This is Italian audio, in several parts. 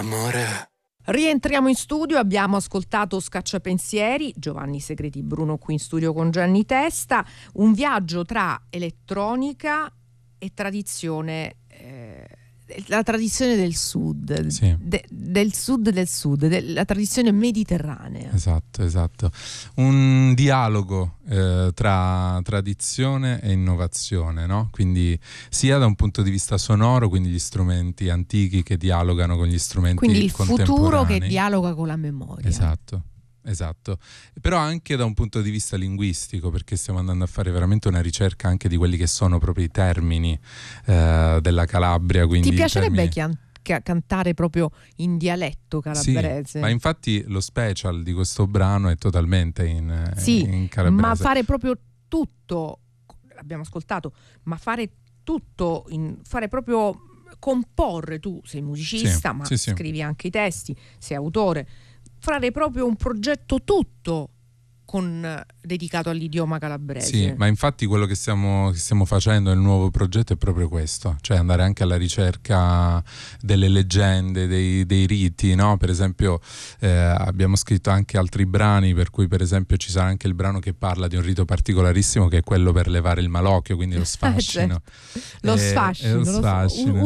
Amore. Rientriamo in studio, abbiamo ascoltato Scacciapensieri, Giovanni Segreti Bruno qui in studio con Gianni Testa, un viaggio tra elettronica e tradizione, la tradizione del sud, sì. del sud, la tradizione mediterranea. Esatto. Un dialogo tra tradizione e innovazione, no? Quindi sia da un punto di vista sonoro, quindi gli strumenti antichi che dialogano con gli strumenti quindi il contemporanei. futuro che dialoga con la memoria. Esatto, però anche da un punto di vista linguistico, perché stiamo andando a fare veramente una ricerca anche di quelli che sono proprio i termini della Calabria. Quindi ti piacerebbe cantare proprio in dialetto calabrese? Sì, ma infatti lo special di questo brano è totalmente in calabrese. Ma fare proprio tutto, abbiamo ascoltato, ma fare tutto, fare proprio comporre, tu sei musicista, ma scrivi anche i testi, sei autore, fare proprio un progetto tutto dedicato all'idioma calabrese. Sì, ma infatti quello che stiamo facendo nel nuovo progetto è proprio questo, cioè andare anche alla ricerca delle leggende, dei riti, no? Per esempio abbiamo scritto anche altri brani, per cui per esempio ci sarà anche il brano che parla di un rito particolarissimo, che è quello per levare il malocchio, quindi lo sfascino. Lo sfascino.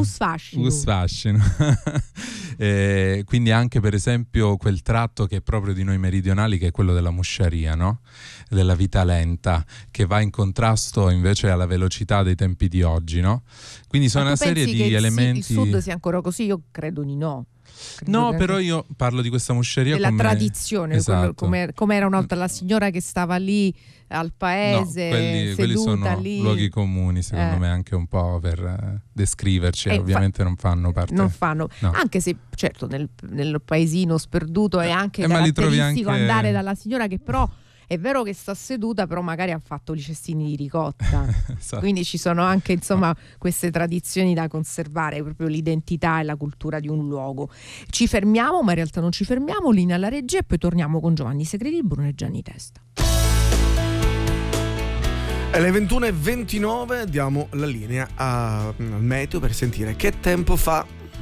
Quindi anche per esempio quel tratto che è proprio di noi meridionali, che è quello della musciaria, no? Della vita lenta, che va in contrasto invece alla velocità dei tempi di oggi, no? Quindi sono una serie di elementi. Il sud sia ancora così? Io credo di no. No, però io parlo di questa musceria della come tradizione, esatto. come era una volta la signora che stava lì al paese, quelli sono lì. luoghi comuni, secondo me, anche un po' per descriverci, ovviamente non fanno parte. Non fanno, no. Anche se certo nel paesino sperduto è anche caratteristico andare dalla signora che però è vero che sta seduta, però magari ha fatto i cestini di ricotta. Esatto. Quindi ci sono anche queste tradizioni da conservare, proprio l'identità e la cultura di un luogo. Ci fermiamo, ma in realtà non ci fermiamo, linea alla regia e poi torniamo con Giovanni Segreti Bruno e Gianni Testa. Alle 21:29 diamo la linea al meteo per sentire che tempo fa.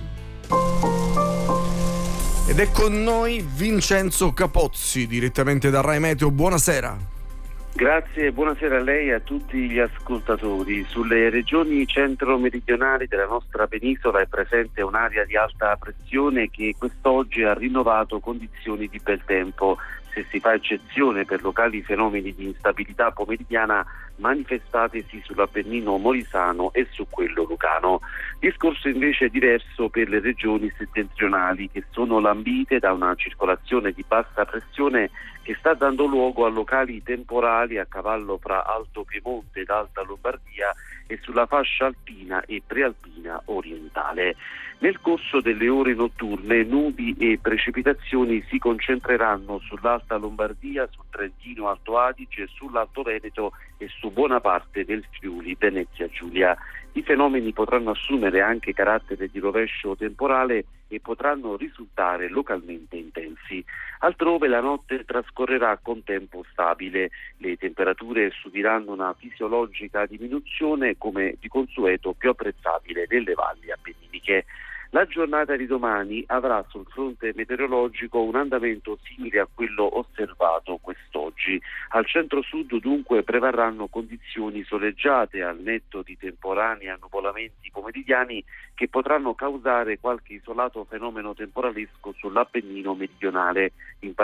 Ed è con noi Vincenzo Capozzi, direttamente da Rai Meteo. Buonasera. Grazie, buonasera a lei e a tutti gli ascoltatori. Sulle regioni centro-meridionali della nostra penisola è presente un'area di alta pressione che quest'oggi ha rinnovato condizioni di bel tempo, se si fa eccezione per locali fenomeni di instabilità pomeridiana manifestatisi sull'Appennino molisano e su quello lucano. Discorso invece diverso per le regioni settentrionali, che sono lambite da una circolazione di bassa pressione che sta dando luogo a locali temporali a cavallo fra Alto Piemonte ed Alta Lombardia e sulla fascia alpina e prealpina orientale. Nel corso delle ore notturne nubi e precipitazioni si concentreranno sull'Alta Lombardia, sul Trentino Alto Adige, sull'Alto Veneto e su buona parte del Friuli Venezia Giulia. I fenomeni potranno assumere anche carattere di rovescio temporale e potranno risultare localmente intensi. Altrove la notte trascorrerà con tempo stabile. Le temperature subiranno una fisiologica diminuzione, come di consueto più apprezzabile nelle valli appenniniche. La giornata di domani avrà sul fronte meteorologico un andamento simile a quello osservato quest'oggi. Al centro-sud dunque prevarranno condizioni soleggiate al netto di temporanei annuvolamenti pomeridiani che potranno causare qualche isolato fenomeno temporalesco sull'Appennino meridionale, in